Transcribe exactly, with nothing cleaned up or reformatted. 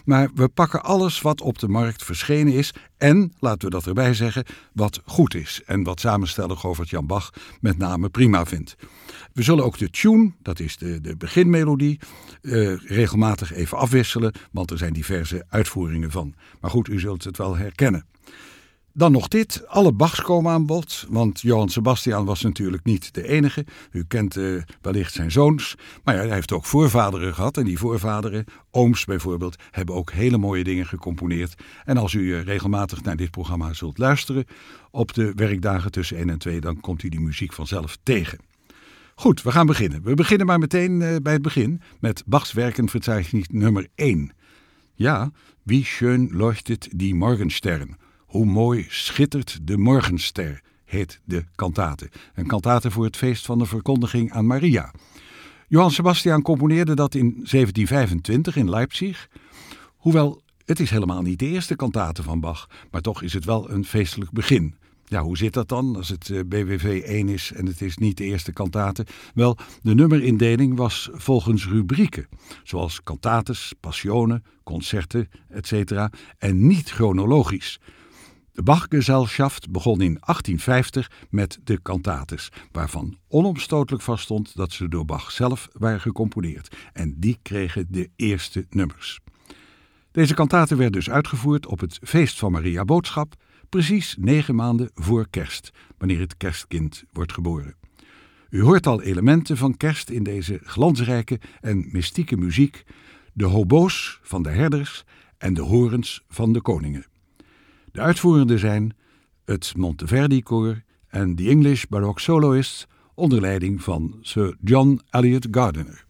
maar we pakken alles wat op de markt verschenen is en, laten we dat erbij zeggen, wat goed is en wat samensteller Govert-Jan Bach met name prima vindt. We zullen ook de tune, dat is de, de beginmelodie, uh, regelmatig even afwisselen, want er zijn diverse uitvoeringen van. Maar goed, u zult het wel herkennen. Dan nog dit, alle Bachs komen aan bod, want Johann Sebastian was natuurlijk niet de enige. U kent uh, wellicht zijn zoons, maar ja, hij heeft ook voorvaderen gehad. En die voorvaderen, ooms bijvoorbeeld, hebben ook hele mooie dingen gecomponeerd. En als u uh, regelmatig naar dit programma zult luisteren op de werkdagen tussen één en twee, dan komt u die muziek vanzelf tegen. Goed, we gaan beginnen. We beginnen maar meteen uh, bij het begin met Bachs werkenverzeichnis nummer één. Ja, wie schön leuchtet die Morgenstern. Hoe mooi schittert de morgenster, heet de kantate. Een kantate voor het feest van de verkondiging aan Maria. Johann Sebastian componeerde dat in zeventien vijfentwintig in Leipzig. Hoewel, het is helemaal niet de eerste kantate van Bach, maar toch is het wel een feestelijk begin. Ja, hoe zit dat dan als het B W V één is en het is niet de eerste kantate? Wel, de nummerindeling was volgens rubrieken, zoals kantates, passionen, concerten, et cetera en niet chronologisch. De Bachgesellschaft begon in achttien vijftig met de kantates, waarvan onomstotelijk vaststond dat ze door Bach zelf waren gecomponeerd. En die kregen de eerste nummers. Deze kantaten werden dus uitgevoerd op het feest van Maria Boodschap, precies negen maanden voor kerst, wanneer het kerstkind wordt geboren. U hoort al elementen van kerst in deze glansrijke en mystieke muziek, de hobo's van de herders en de horens van de koningen. De uitvoerenden zijn het Monteverdi-koor en de English Baroque Soloists onder leiding van Sir John Eliot Gardiner.